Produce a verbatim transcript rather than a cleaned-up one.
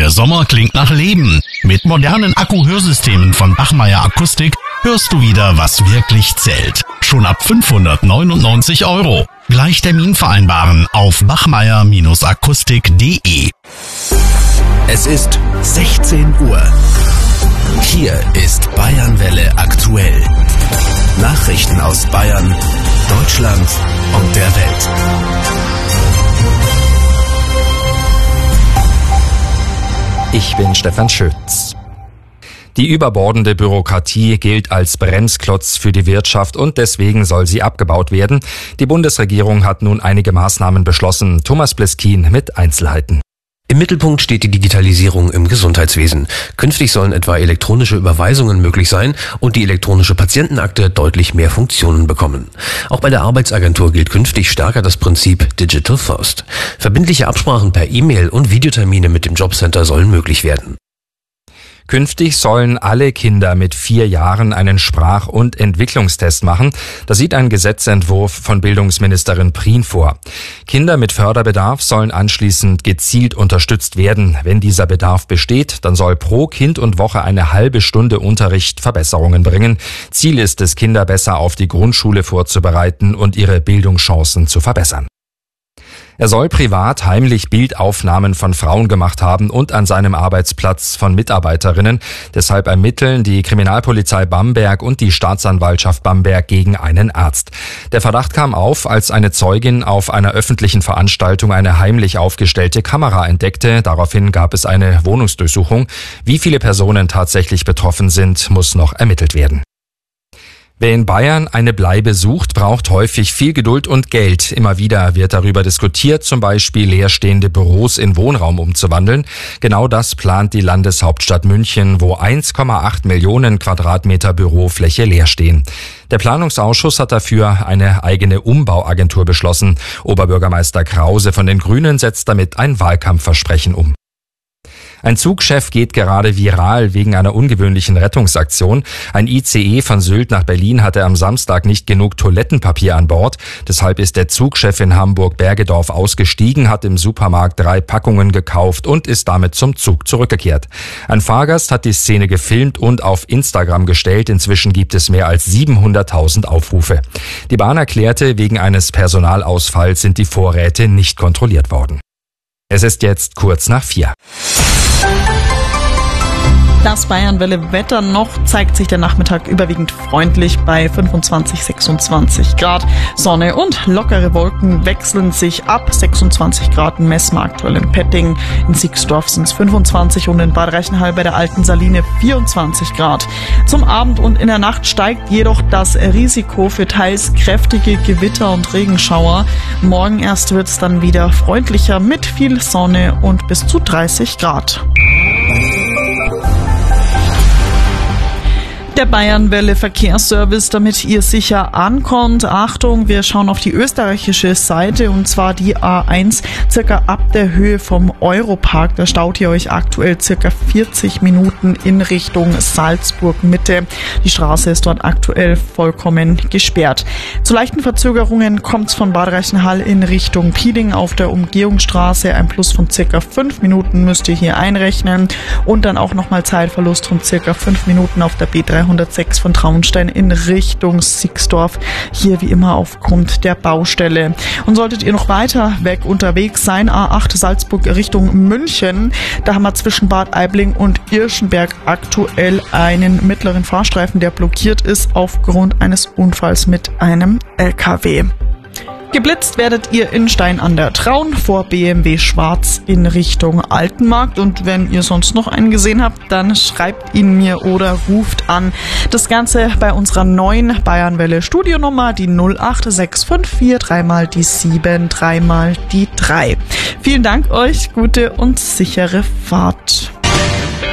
Der Sommer klingt nach Leben. Mit modernen Akku-Hörsystemen von Bachmeier Akustik hörst du wieder, was wirklich zählt. Schon ab fünfhundertneunundneunzig Euro. Gleich Termin vereinbaren auf bachmeier akustik punkt de. Es ist sechzehn Uhr. Hier ist Bayernwelle aktuell. Nachrichten aus Bayern, Deutschland und der Welt. Ich bin Stefan Schütz. Die überbordende Bürokratie gilt als Bremsklotz für die Wirtschaft und deswegen soll sie abgebaut werden. Die Bundesregierung hat nun einige Maßnahmen beschlossen. Thomas Bleskin mit Einzelheiten. Im Mittelpunkt steht die Digitalisierung im Gesundheitswesen. Künftig sollen etwa elektronische Überweisungen möglich sein und die elektronische Patientenakte deutlich mehr Funktionen bekommen. Auch bei der Arbeitsagentur gilt künftig stärker das Prinzip Digital First. Verbindliche Absprachen per E-Mail und Videotermine mit dem Jobcenter sollen möglich werden. Künftig sollen alle Kinder mit vier Jahren einen Sprach- und Entwicklungstest machen. Das sieht ein Gesetzentwurf von Bildungsministerin Prien vor. Kinder mit Förderbedarf sollen anschließend gezielt unterstützt werden. Wenn dieser Bedarf besteht, dann soll pro Kind und Woche eine halbe Stunde Unterricht Verbesserungen bringen. Ziel ist es, Kinder besser auf die Grundschule vorzubereiten und ihre Bildungschancen zu verbessern. Er soll privat heimlich Bildaufnahmen von Frauen gemacht haben und an seinem Arbeitsplatz von Mitarbeiterinnen. Deshalb ermitteln die Kriminalpolizei Bamberg und die Staatsanwaltschaft Bamberg gegen einen Arzt. Der Verdacht kam auf, als eine Zeugin auf einer öffentlichen Veranstaltung eine heimlich aufgestellte Kamera entdeckte. Daraufhin gab es eine Wohnungsdurchsuchung. Wie viele Personen tatsächlich betroffen sind, muss noch ermittelt werden. Wer in Bayern eine Bleibe sucht, braucht häufig viel Geduld und Geld. Immer wieder wird darüber diskutiert, zum Beispiel leerstehende Büros in Wohnraum umzuwandeln. Genau das plant die Landeshauptstadt München, wo eins Komma acht Millionen Quadratmeter Bürofläche leer stehen. Der Planungsausschuss hat dafür eine eigene Umbauagentur beschlossen. Oberbürgermeister Krause von den Grünen setzt damit ein Wahlkampfversprechen um. Ein Zugchef geht gerade viral wegen einer ungewöhnlichen Rettungsaktion. Ein I C E von Sylt nach Berlin hatte am Samstag nicht genug Toilettenpapier an Bord. Deshalb ist der Zugchef in Hamburg-Bergedorf ausgestiegen, hat im Supermarkt drei Packungen gekauft und ist damit zum Zug zurückgekehrt. Ein Fahrgast hat die Szene gefilmt und auf Instagram gestellt. Inzwischen gibt es mehr als siebenhunderttausend Aufrufe. Die Bahn erklärte, wegen eines Personalausfalls sind die Vorräte nicht kontrolliert worden. Es ist jetzt kurz nach vier. Das Bayernwelle-Wetter noch zeigt sich der Nachmittag überwiegend freundlich bei fünfundzwanzig, sechsundzwanzig Grad. Sonne und lockere Wolken wechseln sich ab. sechsundzwanzig Grad messen wir aktuell in Petting. In Sixdorf sind es fünfundzwanzig und in Bad Reichenhall bei der Alten Saline vierundzwanzig Grad. Zum Abend und in der Nacht steigt jedoch das Risiko für teils kräftige Gewitter und Regenschauer. Morgen erst wird es dann wieder freundlicher mit viel Sonne und bis zu dreißig Grad. Der Bayernwelle Verkehrsservice, damit ihr sicher ankommt. Achtung, wir schauen auf die österreichische Seite und zwar die A eins, circa ab der Höhe vom Europark. Da staut ihr euch aktuell circa vierzig Minuten in Richtung Salzburg Mitte. Die Straße ist dort aktuell vollkommen gesperrt. Zu leichten Verzögerungen kommt es von Bad Reichenhall in Richtung Piding auf der Umgehungsstraße. Ein Plus von circa fünf Minuten müsst ihr hier einrechnen und dann auch nochmal Zeitverlust von circa fünf Minuten auf der B dreihundertsechs von Traunstein in Richtung Sixdorf. Hier wie immer aufgrund der Baustelle. Und solltet ihr noch weiter weg unterwegs sein, A acht Salzburg Richtung München, da haben wir zwischen Bad Aibling und Irschenberg aktuell einen mittleren Fahrstreifen, der blockiert ist aufgrund eines Unfalls mit einem L K W. Geblitzt werdet ihr in Stein an der Traun vor B M W Schwarz in Richtung Altenmarkt. Und wenn ihr sonst noch einen gesehen habt, dann schreibt ihn mir oder ruft an. Das Ganze bei unserer neuen Bayernwelle Studionummer, die null acht sechs fünf vier, dreimal die sieben, dreimal die drei. Vielen Dank euch, gute und sichere Fahrt.